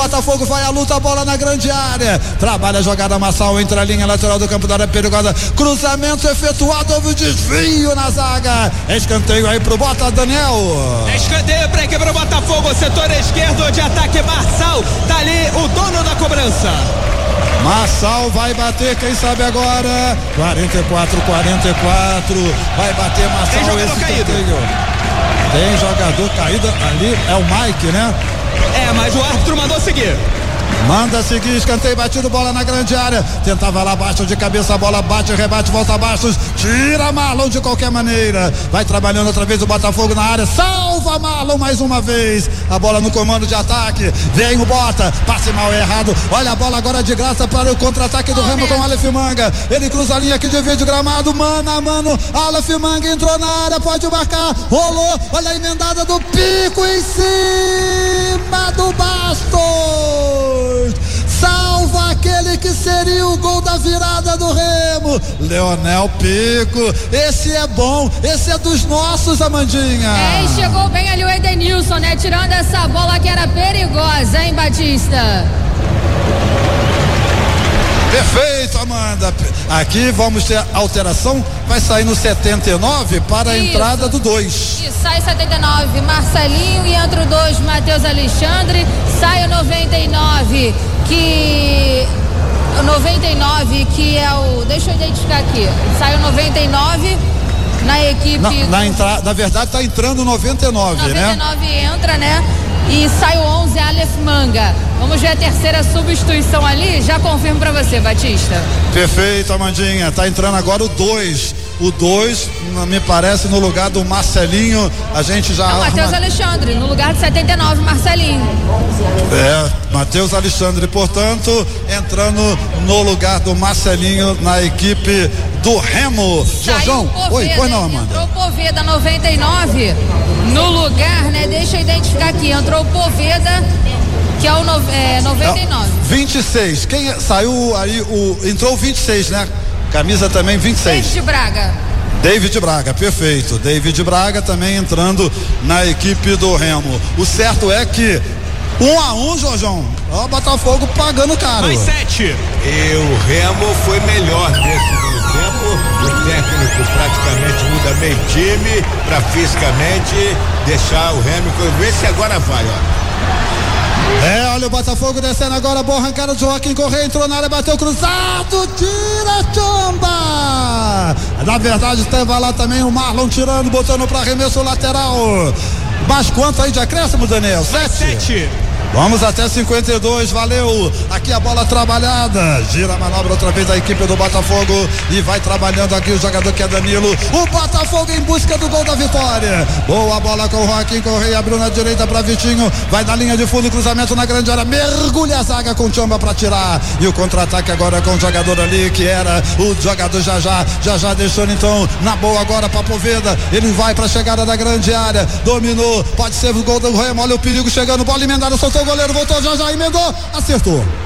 Botafogo vai à luta, a bola na grande área, trabalha a jogada Marçal, entre a linha lateral do campo da área perigosa, cruzamento efetuado, houve o desvio na zaga, escanteio aí pro Bota, Daniel. Escanteio pra equipe do Botafogo, setor esquerdo de ataque, Marçal, tá ali o dono da cobrança. Marçal vai bater, quem sabe agora, 44, vai bater Marçal. Tem jogador caído. Tem jogador caído ali, é o Mike, né? Mas o árbitro mandou seguir. Manda seguir, escanteio batido, bola na grande área, tentava lá abaixo de cabeça, a bola bate, rebate, volta abaixo, tira Marlon de qualquer maneira, vai trabalhando outra vez o Botafogo na área, salva Marlon mais uma vez, a bola no comando de ataque, vem o Bota, passe mal errado, olha a bola agora de graça para o contra-ataque do Remo com Aleph Manga, ele cruza a linha que divide o gramado, mano a mano, Aleph Manga entrou na área, pode marcar, rolou, olha a emendada do Pico em cima do Bastos, salva aquele que seria o gol da virada do Remo, Leonel Pico, esse é bom, esse é dos nossos, Amandinha. E chegou bem ali o Edenilson, né, tirando essa bola que era perigosa, hein, Batista? Perfeito, Amanda. Aqui vamos ter alteração, vai sair no 79 para a entrada do 2. Isso, sai 79, Marcelinho, e entra o 2, Matheus Alexandre, sai o 99, que é o, deixa eu identificar aqui, sai o 99 na equipe. Na verdade tá entrando o 99, né? 99 entra, né? E sai o 11, Aleph Manga. Vamos ver a terceira substituição ali, já confirmo pra você, Batista. Perfeito, Amandinha, tá entrando agora o 2. O 2, me parece, no lugar do Marcelinho, a gente já... Matheus Alexandre, no lugar de 79, Marcelinho. Matheus Alexandre, portanto, entrando no lugar do Marcelinho na equipe do Remo. Jorjão, oi, não, Amanda. Entrou o Poveda, 99, no lugar, né, deixa eu identificar aqui, entrou o Poveda, que é o 99. 26, quem saiu aí, entrou o 26, né? Camisa também 26. David Braga, perfeito. David Braga também entrando na equipe do Remo. O certo é que 1-1, Jorjão. Ó, o Botafogo pagando caro. Mais 7. E o Remo foi melhor nesse tempo. O técnico praticamente muda meio time para fisicamente deixar o Remo. Vê se agora vai, ó. Olha o Botafogo descendo agora, boa arrancada de Joaquim Correia, entrou na área, bateu cruzado, tira Chamba. Na verdade estava lá também o Marlon tirando, botando para arremesso lateral. Mas quanto aí de acréscimo, Daniel? 7. Vamos até 52, valeu. Aqui a bola trabalhada, gira a manobra outra vez a equipe do Botafogo e vai trabalhando aqui o jogador que é Danilo. O Botafogo em busca do gol da vitória. Boa bola com o Joaquim Correia, abriu na direita para Vitinho, vai na linha de fundo, cruzamento na grande área, mergulha a zaga com Chamba para tirar. E o contra-ataque agora com o jogador ali que era o jogador já deixando então na boa agora para Poveda. Ele vai para a chegada da grande área, dominou, pode ser o gol do Remo. Olha o perigo chegando, bola emendada, soltou o goleiro, voltou, já emendou, acertou.